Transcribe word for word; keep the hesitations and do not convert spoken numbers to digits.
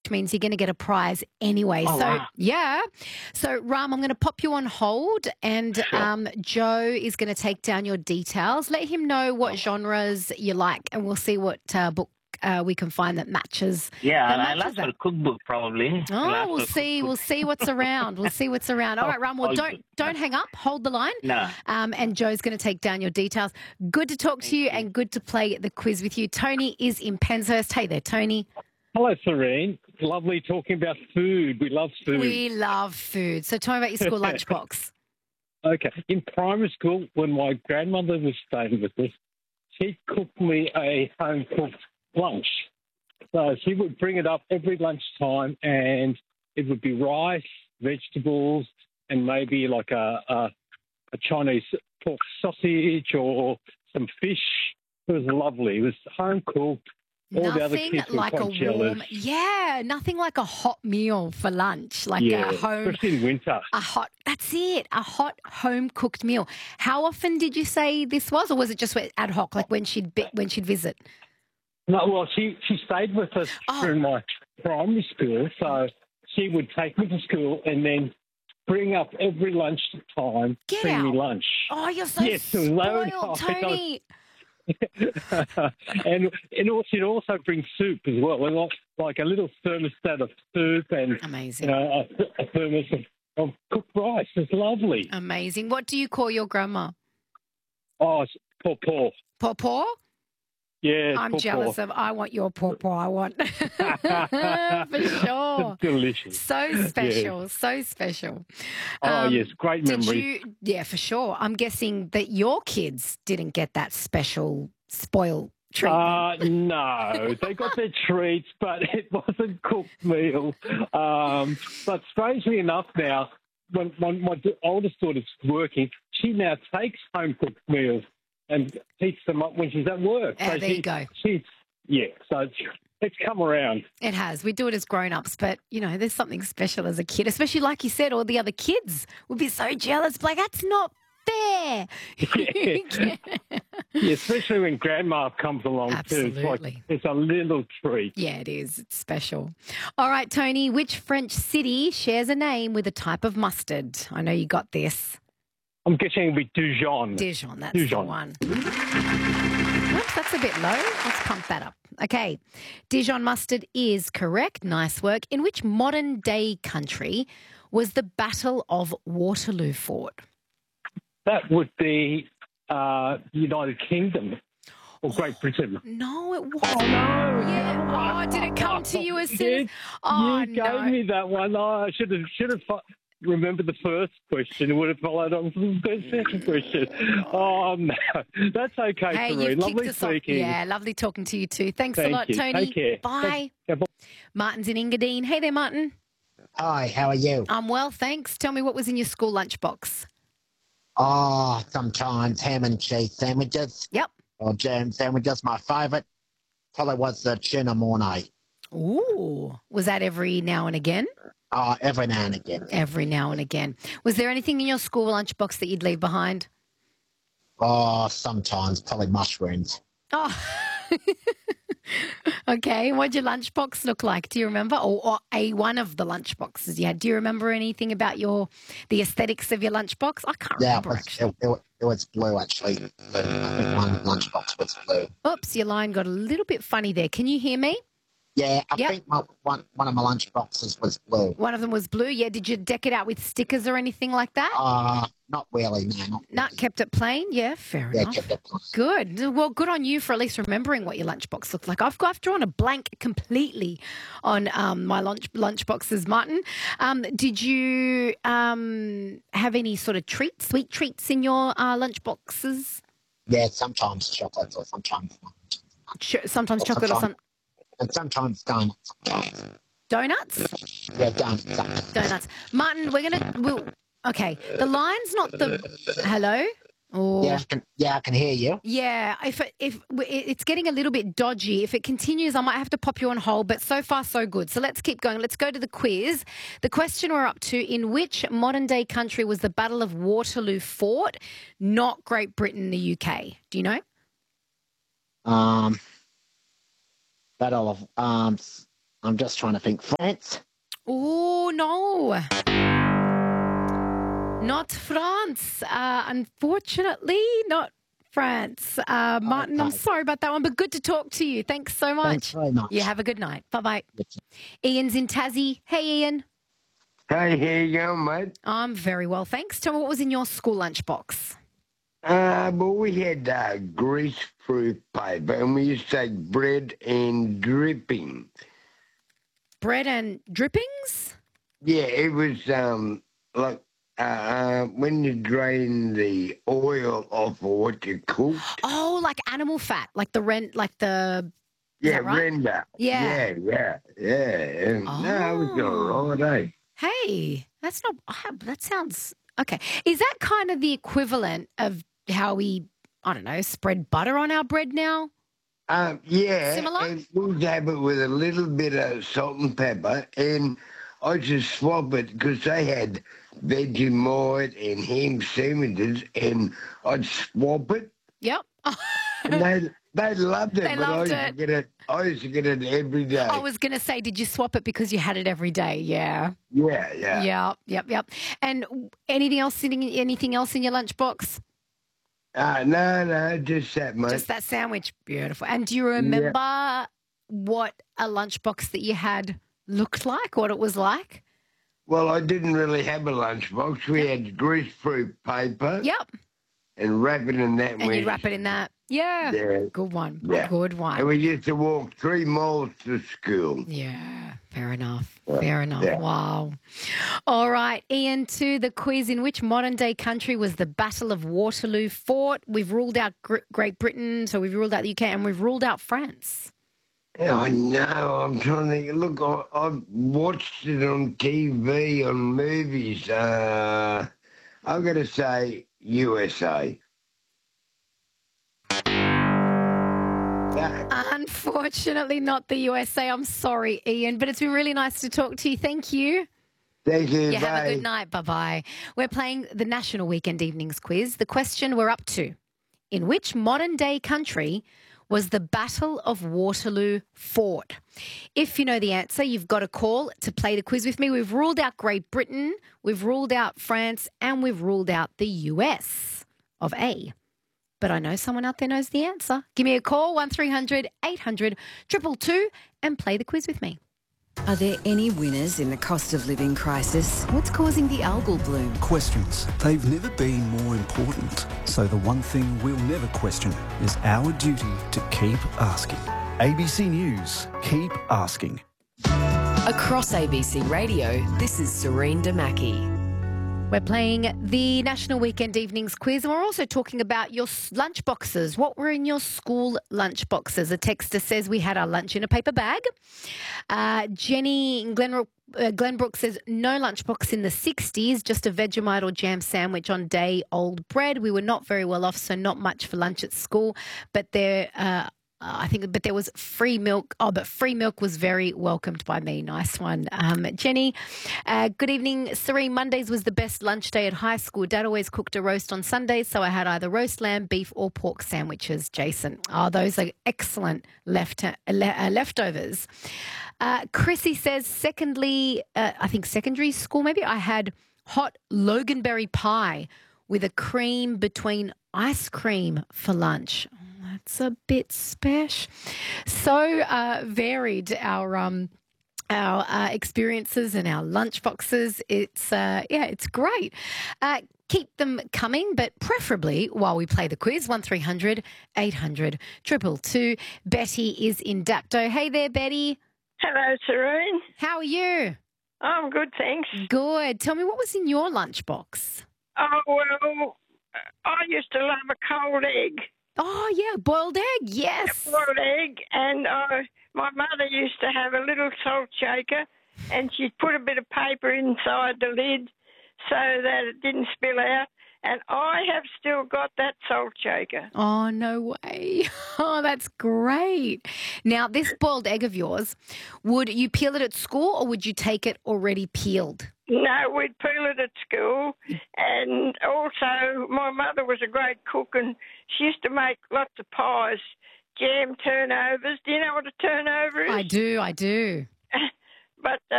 which means you're going to get a prize anyway. Oh, so, wow. yeah. So, Ram, I'm going to pop you on hold and Sure. um, Joe is going to take down your details. Let him know what genres you like and we'll see what uh, book uh, we can find that matches. Yeah, that I'll matches ask for that. a cookbook probably. I'll Oh, ask we'll for a see. cookbook. We'll see what's around. We'll see what's around. All right, Ram. Well, All don't good. don't hang up. Hold the line. No. Um, and Joe's going to take down your details. Good to talk to you, you. and good to play the quiz with you. Tony is in Penshurst. Hey there, Tony. Hello, Serene. Lovely talking about food. We love food. We love food. So tell me about your school lunchbox. Okay. In primary school, when my grandmother was staying with us, she cooked me a home-cooked lunch. So she would bring it up every lunchtime, and it would be rice, vegetables, and maybe like a, a, a Chinese pork sausage or some fish. It was lovely. It was home-cooked. All the other Nothing kids were like a quite jealous. warm, yeah, nothing like a hot meal for lunch, like Yeah, a home, especially in winter. a hot, that's it, a hot home cooked meal. How often did you say this was, or was it just ad hoc, like when she'd be, when she'd visit? No, well, she, she stayed with us Oh. through my primary school, so she would take me to school and then bring up every lunchtime, Get bring me out. lunch. Oh, you're so Yes, it was low and spoiled, high. Tony. and and also, she'd also bring soup as well, and like, like a little thermostat of soup and Amazing. you know, a, a thermos of, of cooked rice. It's lovely. Amazing. What do you call your grandma? Oh, it's paw paw. Paw paw? Yeah, I'm paw jealous paw. of, I want your paw paw, I want. For sure. It's delicious. So special, so special. Oh, Um, yes, great Did memories. you, yeah, for sure. I'm guessing that your kids didn't get that special spoil treatment. Uh, no, they got their treats, but it wasn't cooked meal. Um, but strangely enough now, when, when my d- oldest daughter's working, she now takes home cooked meals and heats them up when she's at work. Ah, there she, you go. She's, yeah, so it's, it's come around. It has. We do it as grown-ups, but, you know, there's something special as a kid, especially like you said, all the other kids would be so jealous. Like, that's not fair. Yeah. Yeah, especially when grandma comes along too. It's like Absolutely. it's a little treat. Yeah, it is. It's special. All right, Tony, which French city shares a name with a type of mustard? I know you got this. I'm guessing it'll be Dijon. Dijon, that's Dijon. the one. Oops, that's a bit low. Let's pump that up. Okay. Dijon mustard is correct. Nice work. In which modern day country was the Battle of Waterloo fought? That would be uh, United Kingdom or Great Britain. No, it wasn't. Oh, no. Yeah. Oh, did it come to you as soon as... Yes, Oh, you gave no. me that one. Oh, I should have should have fo- remembered the first question. It would have followed on from the second question. Oh no, that's okay, Hey, Serene. you've Lovely kicked us off. speaking. Yeah, lovely talking to you too. Thanks a Thank lot, you. Tony. Take care. Bye. Thank- Martin's in Engadine. Hey there, Martin. Hi, how are you? I'm well, thanks. Tell me what was in your school lunchbox. Oh, sometimes ham and cheese sandwiches Yep. or jam sandwiches. My favourite probably was the tuna mornay. Ooh. Was that every now and again? Oh, every now and again. Every now and again. Was there anything in your school lunchbox that you'd leave behind? Oh, sometimes probably mushrooms. Oh. Okay. What'd your lunchbox look like? Do you remember? Or, or a one of the lunchboxes you had? Do you remember anything about your the aesthetics of your lunchbox? I can't Yeah, it remember was, actually. it, it, it was blue actually. I think one lunchbox was blue. Oops, your line got a little bit funny there. Can you hear me? Yeah, I Yep. think my, one one of my lunchboxes was blue. One of them was blue. Yeah. Did you deck it out with stickers or anything like that? Uh, not really, no. Not No, really. kept it plain. Yeah, fair Yeah, enough. kept it plain. Good. Well, good on you for at least remembering what your lunchbox looked like. I've, got, I've drawn a blank completely on um, my lunch lunchboxes, Martin. Um, did you um, have any sort of treats, sweet treats in your uh, lunchboxes? Yeah, sometimes chocolates or sometimes Ch- sometimes Or chocolate or some sometimes- and sometimes donuts. Sometimes. donuts. Yeah, donuts. Sometimes. Donuts. Martin, we're gonna. We'll, okay, the line's not the. Hello. Oh. Yeah, I can, yeah, I can hear you. Yeah, if it, if it's getting a little bit dodgy, if it continues, I might have to pop you on hold. But so far, so good. So let's keep going. Let's go to the quiz. The question we're up to: in which modern day country was the Battle of Waterloo fought? Not Great Britain, the U K. Do you know? Um, Battle of um, I'm just trying to think. France? Oh, no. Not France. Uh, unfortunately, not France. Uh, Martin, I'm Okay. sorry about that one, but good to talk to you. Thanks so much. Thanks very much. You have a good night. Bye-bye. Ian's in Tassie. Hey, Ian. Hey, how you going, mate? I'm very well, thanks. Tell me, what was in your school lunchbox? Uh, well, we had uh, grease-proof paper, and we used to take bread and dripping. Bread and drippings? Yeah, it was um like uh, uh, when you drain the oil off of what you cooked. Oh, like animal fat, like the rent, like the... Is Yeah, that right? render. Yeah. Yeah, yeah, yeah. And, No, it was all right, eh? Hey, that's not... That sounds... Okay. Is that kind of the equivalent of how we, I don't know, spread butter on our bread now? Um, yeah, Similar? and we'd have it with a little bit of salt and pepper, and I just swap it because they had Vegemite and ham sandwiches, and I'd swap it, Yep. and they they loved it. They but loved I used it. to get it. I used to get it every day. I was going to say, did you swap it because you had it every day? Yeah. yeah, yeah. Yeah. Yep. Yep. And anything else sitting? Anything else in your lunchbox? Uh, no, no, just that, mate. Just that sandwich. Beautiful. And do you remember what a lunchbox that you had looked like? What it was like? Well, I didn't really have a lunchbox. We had grease-proof paper Yep. and wrap it in that. And we- you'd wrap it in that. Yeah. Yeah. Good one. Yeah. Good And one. we used to walk three miles to school. Yeah. Fair enough. Fair enough. Yeah. Wow. All right, Ian, to the quiz. In which modern day country was the Battle of Waterloo fought? We've ruled out Gr- Great Britain, so we've ruled out the U K, and we've ruled out France. Yeah, I know. I'm trying to think. Look, I, I've watched it on T V, on movies. Uh, I've got to say U S A. Yeah. Unfortunately, not the U S A. I'm sorry, Ian, but it's been really nice to talk to you. Thank you. Thank you. You have a bye. good night. Bye-bye. We're playing the National Weekend Evenings Quiz. The question we're up to: in which modern-day country was the Battle of Waterloo fought? If you know the answer, you've got a call to play the quiz with me. We've ruled out Great Britain, we've ruled out France, and we've ruled out the U S of A. But I know someone out there knows the answer. Give me a call, one three hundred eight hundred two two two, and play the quiz with me. Are there any winners in the cost of living crisis? What's causing the algal bloom? Questions. They've never been more important. So the one thing we'll never question is our duty to keep asking. A B C News. Keep asking. Across A B C Radio, this is Serene Damaki. We're playing the National Weekend Evenings Quiz, and we're also talking about your s- lunch boxes. What were in your school lunch boxes? A texter says we had our lunch in a paper bag. Uh, Jenny in Glenbrook, uh, Glenbrook says no lunchbox in the sixties, just a Vegemite or jam sandwich on day old bread. We were not very well off, so not much for lunch at school, but there... Uh, Uh, I think, but there was free milk. Oh, but free milk was very welcomed by me. Nice one. Um, Jenny, uh, good evening. Serene, Mondays was the best lunch day at high school. Dad always cooked a roast on Sundays, so I had either roast lamb, beef, or pork sandwiches. Jason. Oh, those are excellent left, uh, le- uh, leftovers. Uh, Chrissy says, secondly, uh, I think secondary school maybe, I had hot Loganberry pie with a cream between ice cream for lunch. That's a bit special. So uh, varied our um, our uh, experiences and our lunch boxes. It's uh, yeah, it's great. Uh, keep them coming, but preferably while we play the quiz. One three hundred eight hundred two two two. Betty is in Dapto. Hey there, Betty. Hello, Serene. How are you? I'm good, thanks. Good. Tell me, what was in your lunchbox? Oh, well, I used to love a cold egg, Oh yeah, boiled egg. Yes. boiled egg, and uh, my mother used to have a little salt shaker, and she'd put a bit of paper inside the lid so that it didn't spill out, and I have still got that salt shaker. Oh, no way. Oh, that's great. Now, this boiled egg of yours, would you peel it at school or would you take it already peeled? No, we'd peel it at school, and also my mother was a great cook, and she used to make lots of pies, jam turnovers. Do you know what a turnover is? I do, I do. but uh,